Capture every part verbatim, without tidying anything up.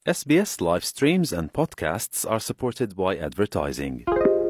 S B S live streams and podcasts are supported by advertising.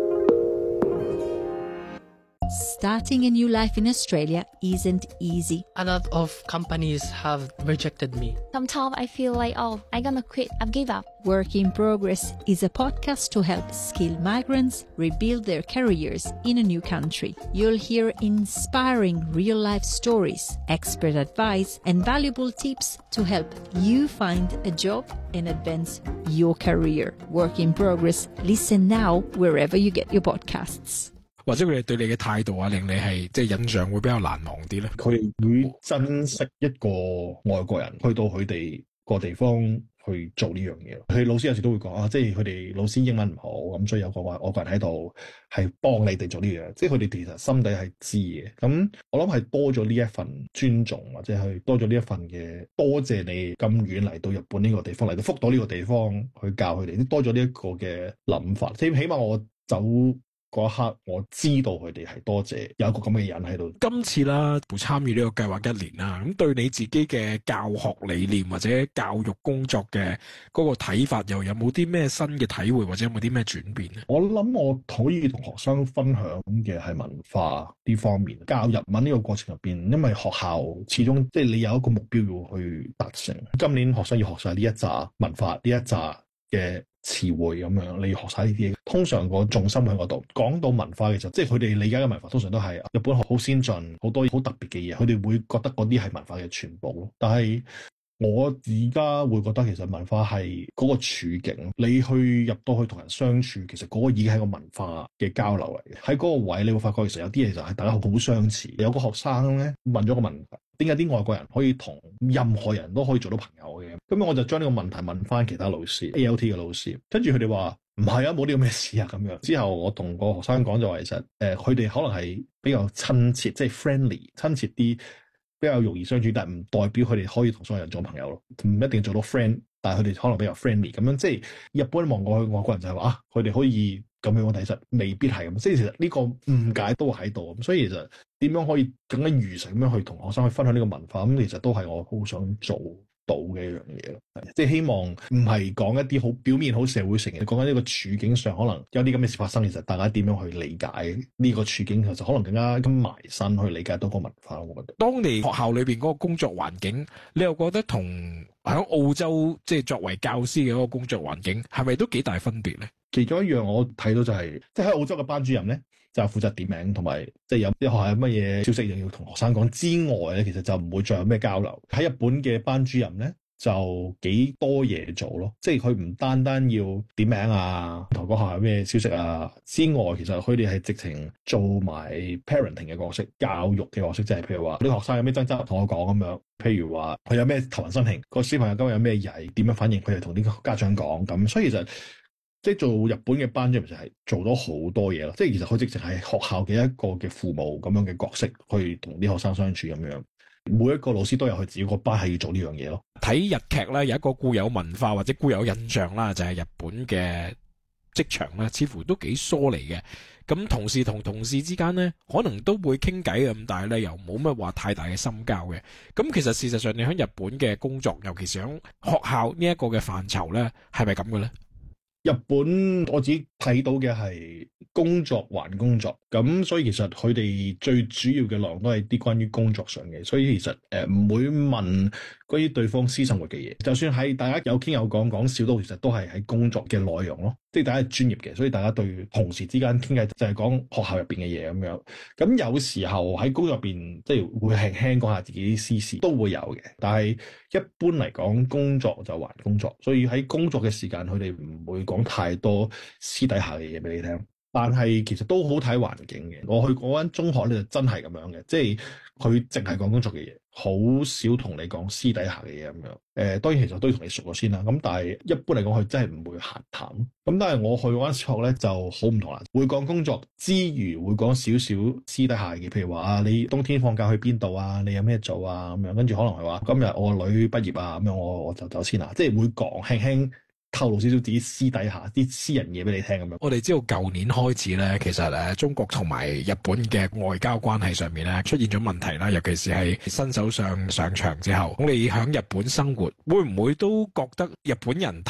Starting a new life in Australia isn't easy. A lot of companies have rejected me. Sometimes I feel like, oh, I'm gonna quit, I've give up. Work in Progress is a podcast to help skilled migrants rebuild their careers in a new country. You'll hear inspiring real-life stories, expert advice, and valuable tips to help you find a job and advance your career. Work in Progress. Listen now wherever you get your podcasts. 或者佢哋對你嘅態度啊，令你係即係印象會比較難忘啲咧。 佢哋會珍惜一個外國人去到佢哋個地方去做呢樣嘢。佢老師有時都會講啊，即係佢哋老師英文唔好，咁所以有個外外國人喺度係幫你哋做呢樣，即係佢哋其實心底係知嘅。咁我諗係多咗呢一份尊重，或者係多咗呢一份嘅多謝你咁遠嚟到日本呢個地方，嚟到福島呢個地方去教佢哋，多咗呢一個嘅諗法。即係起碼我走嗰一刻我知道佢哋係多謝有一個咁嘅人喺度。 今次啦，參與呢個計劃一年啦，咁對你自己嘅教學理念或者教育工作嘅嗰個睇法，又有冇啲咩新嘅體會，或者有冇啲咩轉變咧？ 我諗我可以同學生分享嘅係文化呢方面。教日文呢個過程入邊，因為學校始終即係你有一個目標要去達成。今年學生要學晒呢一紮文化，呢一紮嘅詞彙咁樣，你要學晒呢啲嘢。通常個重心喺嗰度。講到文化嘅時候，即係佢哋理解嘅文化通常都係日本好先進，好多好特別嘅嘢，佢哋會覺得嗰啲係文化嘅全部咯。但係我而家會覺得其實文化係嗰個處境，你去入到去同人相處，其實嗰個已經係個文化嘅交流嚟嘅。喺嗰個位你會發覺其實有啲嘢就係大家好相似。有個學生咧問咗個問題，點解啲外國人可以同任何人都可以做到朋友嘅？咁我就將呢個問題問翻其他老師 A L T 嘅老師，跟住佢哋話唔係啊，冇啲咁嘅事啊咁樣。之後我同個學生講就話，其實誒佢哋可能係比較親切，即係 friendly 親切啲，比較容易相處，但係唔代表佢哋可以同所有人做朋友咯，唔一定做到 friend， 但係佢哋可能比較 friendly 咁樣。即係日本望過去外國人就係話啊，佢哋可以咁樣，其實未必係咁。即係其實呢個誤解都喺度，咁所以其實點樣可以更加如實咁樣去同學生去分享呢個文化，咁其實都係我好想做到嘅一樣嘢咯。即係希望唔係講一啲好表面好社會性嘅，講緊呢個處境上可能有啲咁嘅事發生，其實大家點樣去理解呢個處境，其實可能更加咁埋身去理解到個文化。我覺得當你學校裏邊嗰個工作環境，你又覺得同喺澳洲即係作為教師嘅嗰個工作環境係咪都幾大分別咧？ 其中一樣我睇到就係、是，即係喺澳洲嘅班主任咧，就係負責點名同埋，即係有啲學校有乜嘢消息又要同學生講之外咧，其實就唔會再有咩交流。喺日本嘅班主任咧，就幾多嘢做咯，即係佢唔單單要點名啊，同個學校有咩消息啊之外，其實佢哋係直情做埋 parenting 嘅角色，教育嘅角色，即係譬如話啲學生有咩爭執同我講咁樣，譬如話佢有咩頭暈身慶，個小朋友今日有咩曳，點樣反應，佢哋同啲家長講咁，所以其實。即係做日本嘅班主任就係做咗好多嘢咯，即係其實佢直情係學校嘅一個嘅父母咁樣嘅角色，去同啲學生相處咁樣。每一個老師都有佢自己個班係要做呢樣嘢咯。 睇日劇咧有一個固有文化或者固有印象啦，就係、是、日本嘅職場咧，似乎都幾疏離嘅。咁同事同同事之間咧，可能都會傾偈咁，但係咧又冇乜話太大嘅深交嘅。咁其實事實上你喺日本嘅工作，尤其是喺學校呢一個嘅範疇咧，係咪咁嘅咧？ 日本我自己睇到嘅係工作還工作，咁所以其實佢哋最主要嘅內容都係啲關於工作上嘅，所以其實誒唔會問關於對方私生活嘅嘢，就算係大家有傾有講講笑都，其實都係喺工作嘅內容咯，即係大家係專業嘅，所以大家對同事之間傾偈就係講學校入邊嘅嘢咁樣。咁有時候喺工作入邊即係會輕輕講下自己啲私事都會有嘅，但係一般嚟講工作就還工作，所以喺工作嘅時間佢哋唔會講太多私底下嘅嘢俾你聽。但係其實都好睇環境嘅。我去嗰間中學咧就真係咁樣嘅，即係佢淨係講工作嘅嘢，好少同你講私底下嘅嘢咁樣。誒、呃，當然其實都要同你熟咗先啦。咁但係一般嚟講，佢真係唔會閒談。咁但係我去嗰間小學咧就好唔同啦，會講工作之餘會講少少私底下嘅嘢，譬如話啊，你冬天放假去邊度啊？你有咩做啊？咁樣跟住可能係話今日我個女畢業啊，咁樣我我就走先啦。即係會講輕輕。透露少少自己私底下啲私人嘢俾你聽咁樣。我哋知道舊年開始咧，其實誒中國同埋日本嘅外交關係上面咧出現咗問題啦，尤其是係新首相上場之後，咁你喺日本生活，會唔會都覺得日本人